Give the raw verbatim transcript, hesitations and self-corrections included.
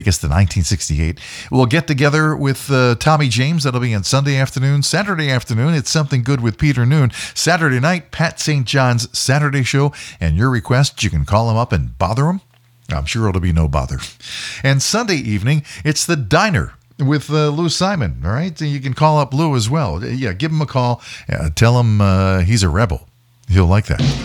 Vegas to nineteen sixty-eight. We'll get together with uh, Tommy James. That'll be on Sunday afternoon. Saturday afternoon, it's Something Good with Peter Noon. Saturday night, Pat Saint John's Saturday Show. And your requests, you can call him up and bother him. I'm sure it'll be no bother. And Sunday evening, it's The Diner with uh, Lou Simon. All right, you can call up Lou as well. Yeah, give him a call. Uh, tell him uh, he's a rebel. He'll like that.